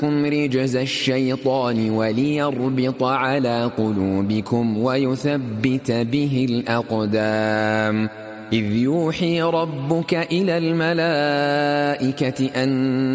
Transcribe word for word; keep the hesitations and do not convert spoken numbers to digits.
رجز الشيطان وليربط على قلوبكم ويثبت به الأقدام إذ يوحي ربك إلى الملائكة أن